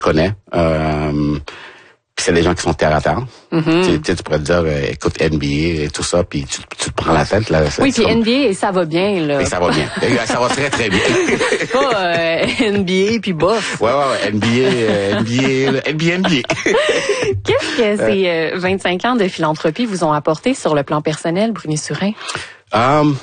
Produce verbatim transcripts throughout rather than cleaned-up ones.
connais. Euh, c'est des gens qui sont terre à terre. Mm-hmm. Tu, tu pourrais te dire, euh, écoute, N B A et tout ça, puis tu, tu te prends la tête. Là, oui, puis comme... N B A, ça va bien. Là. Et ça va bien. Ça va très, très bien. Pas euh, N B A puis bof. Ouais, ouais, ouais. N B A, euh, N B A, N B A, N B A. Qu'est-ce que ces euh, vingt-cinq ans de philanthropie vous ont apporté sur le plan personnel, Bruni Surin? Um,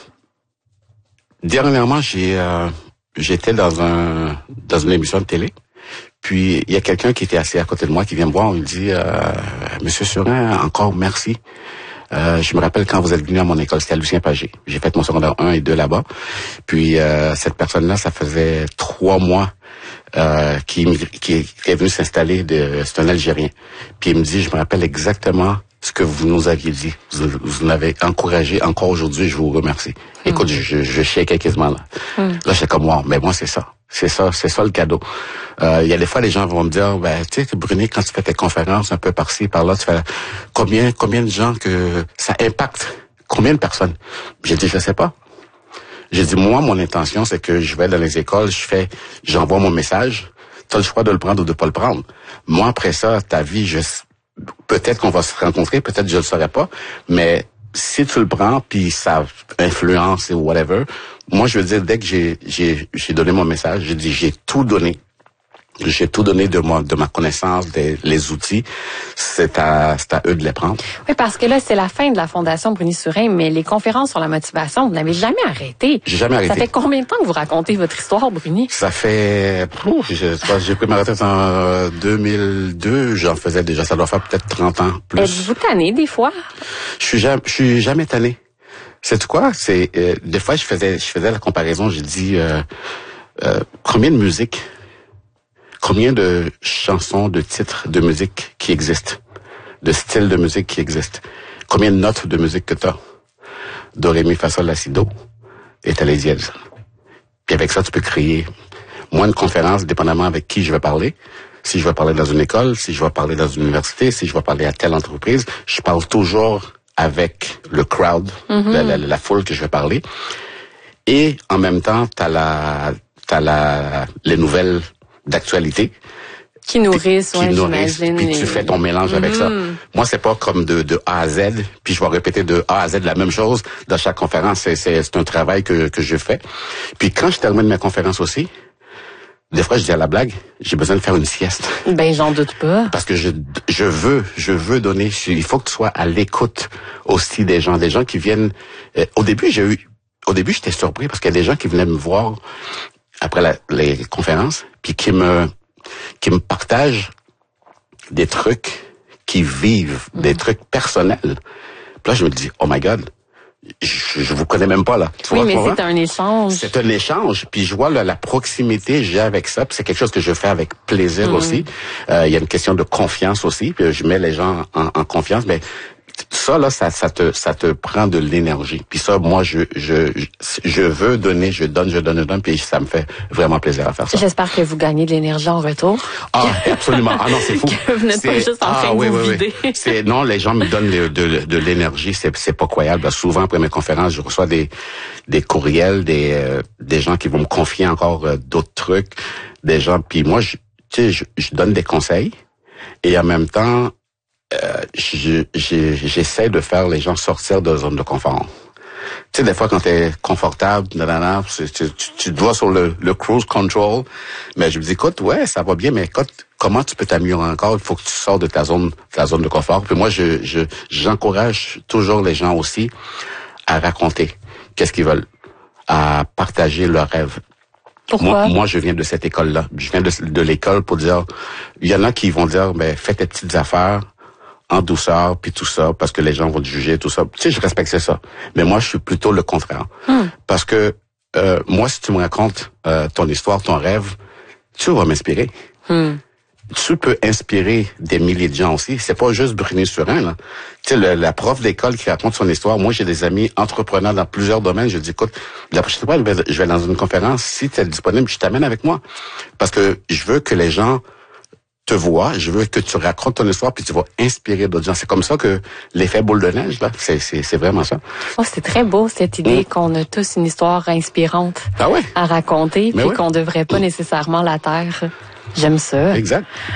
dernièrement, j'ai euh, j'étais dans un dans une émission de télé. Puis, il y a quelqu'un qui était assis à côté de moi qui vient me voir. Il me dit, euh, Monsieur Surin, encore merci. Euh, je me rappelle quand vous êtes venu à mon école, c'était à Lucien Pagé. J'ai fait mon secondaire un et deux là-bas. Puis, euh, cette personne-là, ça faisait trois mois euh, qui, qui, qui est venu s'installer. De, c'est un Algérien. Puis, il me dit, je me rappelle exactement ce que vous nous aviez dit. Vous, vous nous avez encouragé. Encore aujourd'hui, je vous remercie. Mmh. Écoute, je, je, je shakais quasiment là. Mmh. Là, j'étais comme moi. Mais moi, c'est ça. C'est ça, c'est ça le cadeau. Euh, il y a des fois, les gens vont me dire, ben, tu sais, Bruni, quand tu fais tes conférences un peu par-ci, par-là, tu fais combien, combien de gens que ça impacte? Combien de personnes? J'ai dit, je sais pas. J'ai dit, moi, mon intention, c'est que je vais dans les écoles, je fais, j'envoie mon message. Tu as le choix de le prendre ou de pas le prendre. Moi, après ça, ta vie, je, peut-être qu'on va se rencontrer, peut-être je le saurai pas, mais si tu le prends puis ça influence ou whatever, moi je veux dire dès que j'ai j'ai j'ai donné mon message, j'ai dit j'ai tout donné. J'ai tout donné de moi, de ma connaissance, des les outils. C'est à, c'est à eux de les prendre. Oui, parce que là, c'est la fin de la Fondation Bruni Surin, mais les conférences sur la motivation, vous n'avez jamais arrêté. J'ai jamais arrêté. Ça fait combien de temps que vous racontez votre histoire, Bruni? Ça fait, ouf, je sais pas, j'ai pris ma retraite en deux mille deux, j'en faisais déjà, ça doit faire peut-être trente ans plus. Êtes-vous tanné des fois? Je suis jamais, je suis jamais tanné. C'est quoi? C'est, euh, des fois, je faisais, je faisais la comparaison, j'ai dit, euh, euh, combien de musique Combien de chansons, de titres de musique qui existent, de styles de musique qui existent? Combien de notes de musique que t'as? Do, ré, mi, fa, sol, la, si, do, et t'as les dièses. Puis avec ça, tu peux créer. Moi, une conférence, dépendamment avec qui je vais parler. Si je vais parler dans une école, si je vais parler dans une université, si je vais parler à telle entreprise, je parle toujours avec le crowd, mm-hmm. la, la, la foule que je vais parler. Et en même temps, t'as la, t'as la, les nouvelles d'actualité qui nourrissent, qui ouais, nourrissent, puis tu fais ton mélange mm-hmm. avec ça. Moi, c'est pas comme de, de A à Z, puis je vais répéter de A à Z la même chose dans chaque conférence. C'est, c'est, c'est un travail que, que je fais. Puis quand je termine ma conférence aussi, des fois, je dis à la blague, j'ai besoin de faire une sieste. Ben, j'en doute pas. Parce que je, je veux, je veux donner, il faut que tu sois à l'écoute aussi des gens, des gens qui viennent, euh, au début, j'ai eu, au début, j'étais surpris parce qu'il y a des gens qui venaient me voir après la, les conférences, puis qui me qui me partagent des trucs qui vivent, mmh. des trucs personnels. Puis là, je me dis, oh my God, je, je vous connais même pas là. Tu oui, vois, mais c'est un échange. C'est un échange. Puis je vois là, la proximité que j'ai avec ça. Puis c'est quelque chose que je fais avec plaisir mmh. aussi. Euh, il y a une question de confiance aussi. Puis je mets les gens en, en confiance, mais ça là, ça, ça te, ça te prend de l'énergie. Puis ça, moi, je, je, je veux donner, je donne, je donne, je donne, puis ça me fait vraiment plaisir à faire ça. J'espère que vous gagnez de l'énergie en retour. Ah, absolument. Ah non, c'est fou. Que vous n'êtes pas juste en ah, train oui, de vous oui, vider. Oui. C'est non, les gens me donnent de, de, de l'énergie, c'est, c'est pas croyable. Souvent après mes conférences, je reçois des, des courriels, des, euh, des gens qui vont me confier encore euh, d'autres trucs, des gens. Puis moi, je, tu sais, je, je donne des conseils et en même temps. Euh, je, je, j'essaie de faire les gens sortir de la zone de confort. Tu sais, des fois, quand t'es confortable, nanana, tu, tu, tu te vois sur le, le cruise control, mais je me dis, écoute, ouais, ça va bien, mais écoute, comment tu peux t'améliorer encore? Il faut que tu sors de ta zone, ta zone de confort. Puis moi, je, je, j'encourage toujours les gens aussi à raconter qu'est-ce qu'ils veulent, à partager leurs rêves. Pourquoi? Moi, moi, je viens de cette école-là. Je viens de, de l'école pour dire, il y en a qui vont dire, ben, fais tes petites affaires, en douceur, puis tout ça, parce que les gens vont te juger, tout ça. Tu sais, je respecte ça. Mais moi, je suis plutôt le contraire. Hmm. Parce que euh, moi, si tu me racontes euh, ton histoire, ton rêve, tu vas m'inspirer. Hmm. Tu peux inspirer des milliers de gens aussi. C'est pas juste Bruni Surin, là. Tu sais, le, la prof d'école qui raconte son histoire. Moi, j'ai des amis entrepreneurs dans plusieurs domaines. Je dis, écoute, la prochaine fois, je vais, je vais dans une conférence. Si tu es disponible, je t'amène avec moi. Parce que je veux que les gens te vois, je veux que tu racontes ton histoire puis tu vas inspirer d'autres gens. C'est comme ça que l'effet boule de neige, là, c'est, c'est, c'est vraiment ça. Oh, c'est très beau, cette idée mmh. qu'on a tous une histoire inspirante ah ouais? à raconter, Mais puis oui. qu'on devrait pas mmh. nécessairement la taire. J'aime ça. Exact.